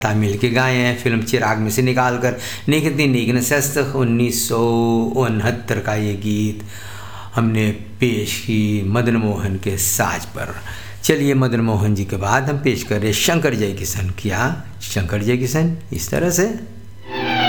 मिल के गाए हैं फिल्म चिराग में से निकाल कर। निकती निगन सस्त 1969 का ये गीत हमने पेश की मदन मोहन के साज पर। चलिए मदन मोहन जी के बाद हम पेश करें शंकर जयकिशन। क्या शंकर जयकिशन इस तरह से